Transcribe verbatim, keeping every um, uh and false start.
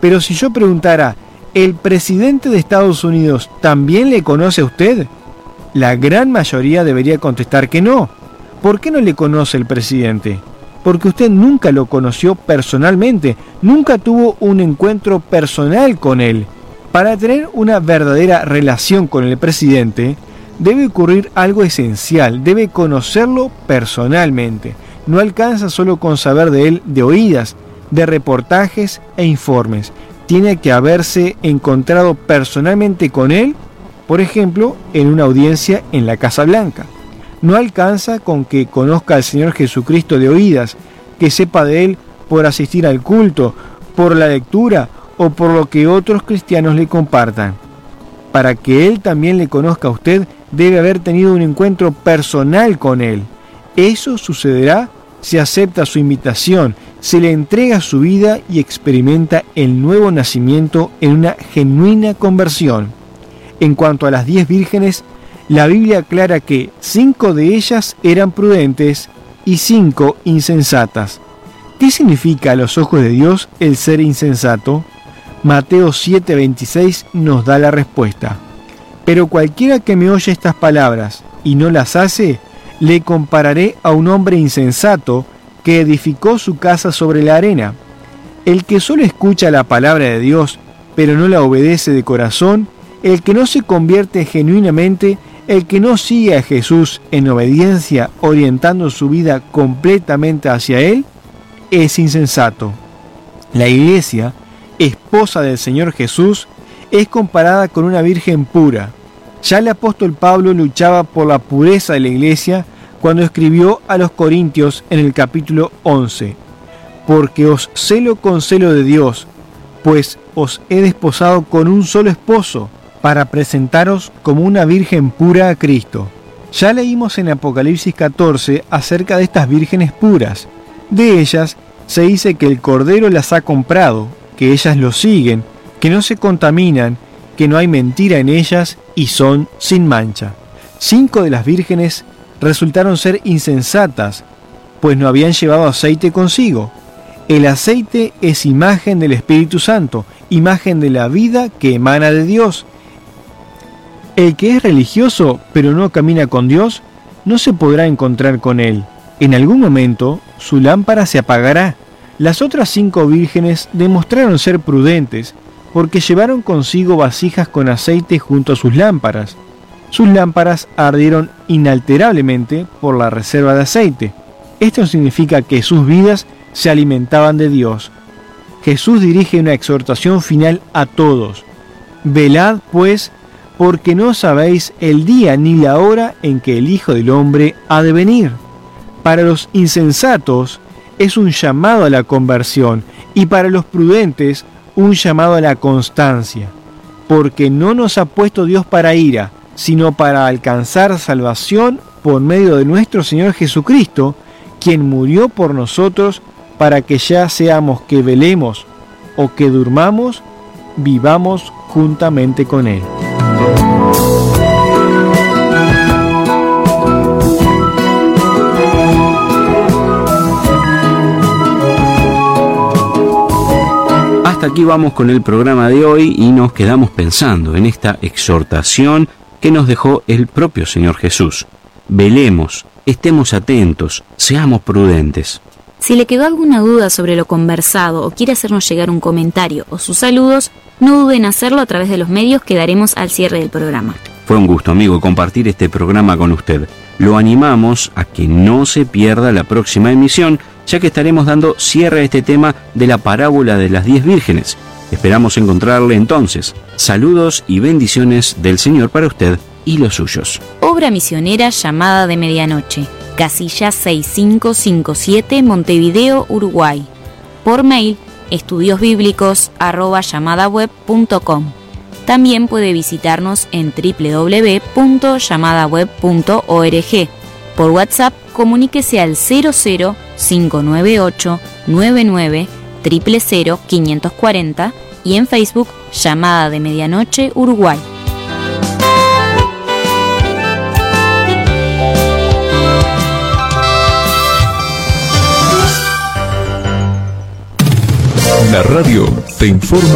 Pero si yo preguntara, ¿el presidente de Estados Unidos también le conoce a usted? La gran mayoría debería contestar que no. ¿Por qué no le conoce el presidente? Porque usted nunca lo conoció personalmente, nunca tuvo un encuentro personal con él. Para tener una verdadera relación con el presidente, debe ocurrir algo esencial, debe conocerlo personalmente. No alcanza solo con saber de él de oídas, de reportajes e informes. Tiene que haberse encontrado personalmente con él, por ejemplo, en una audiencia en la Casa Blanca. No alcanza con que conozca al Señor Jesucristo de oídas, que sepa de él por asistir al culto, por la lectura o por lo que otros cristianos le compartan. Para que él también le conozca a usted, debe haber tenido un encuentro personal con él. Eso sucederá si acepta su invitación, se le entrega su vida y experimenta el nuevo nacimiento en una genuina conversión. En cuanto a las diez vírgenes, la Biblia aclara que cinco de ellas eran prudentes y cinco insensatas. ¿Qué significa a los ojos de Dios el ser insensato? Mateo siete veintiséis nos da la respuesta. Pero cualquiera que me oye estas palabras y no las hace, le compararé a un hombre insensato que edificó su casa sobre la arena. El que solo escucha la palabra de Dios, pero no la obedece de corazón, el que no se convierte genuinamente, el que no sigue a Jesús en obediencia, orientando su vida completamente hacia Él, es insensato. La iglesia, esposa del Señor Jesús, es comparada con una virgen pura. Ya el apóstol Pablo luchaba por la pureza de la iglesia cuando escribió a los Corintios en el capítulo once. Porque os celo con celo de Dios, pues os he desposado con un solo esposo, para presentaros como una virgen pura a Cristo. Ya leímos en Apocalipsis catorce acerca de estas vírgenes puras. De ellas se dice que el Cordero las ha comprado, que ellas lo siguen, que no se contaminan, que no hay mentira en ellas y son sin mancha. Cinco de las vírgenes resultaron ser insensatas, pues no habían llevado aceite consigo. El aceite es imagen del Espíritu Santo, imagen de la vida que emana de Dios. El que es religioso pero no camina con Dios, no se podrá encontrar con Él. En algún momento su lámpara se apagará. Las otras cinco vírgenes demostraron ser prudentes, porque llevaron consigo vasijas con aceite junto a sus lámparas. Sus lámparas ardieron inalterablemente por la reserva de aceite. Esto significa que sus vidas se alimentaban de Dios. Jesús dirige una exhortación final a todos. Velad, pues, porque no sabéis el día ni la hora en que el Hijo del Hombre ha de venir. Para los insensatos es un llamado a la conversión y para los prudentes un llamado a la constancia, porque no nos ha puesto Dios para ira, sino para alcanzar salvación por medio de nuestro Señor Jesucristo, quien murió por nosotros para que ya seamos que velemos o que durmamos, vivamos juntamente con Él. Hasta aquí vamos con el programa de hoy y nos quedamos pensando en esta exhortación que nos dejó el propio Señor Jesús. Velemos, estemos atentos, seamos prudentes. Si le quedó alguna duda sobre lo conversado o quiere hacernos llegar un comentario o sus saludos, no duden en hacerlo a través de los medios que daremos al cierre del programa. Fue un gusto, amigo, compartir este programa con usted. Lo animamos a que no se pierda la próxima emisión, ya que estaremos dando cierre a este tema de la parábola de las diez vírgenes. Esperamos encontrarle entonces. Saludos y bendiciones del Señor para usted y los suyos. Obra misionera Llamada de Medianoche, casilla seis cinco cinco siete, Montevideo, Uruguay. Por mail, estudiosbíblicos arroba llamadaweb punto com. También puede visitarnos en doble u doble u doble u punto llamadaweb punto org. Por WhatsApp, comuníquese al cero cero cinco nueve ocho nueve nueve cero cero cero quinientos cuarenta y en Facebook, Llamada de Medianoche, Uruguay. La radio te informa.